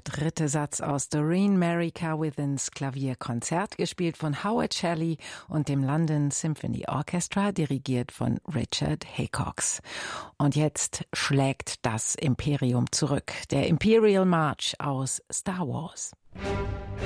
dritte Satz aus Doreen Mary Carwithens Klavierkonzert, gespielt von Howard Shelley und dem London Symphony Orchestra, dirigiert von Richard Haycox. Und jetzt schlägt das Imperium zurück, der Imperial March aus Star Wars.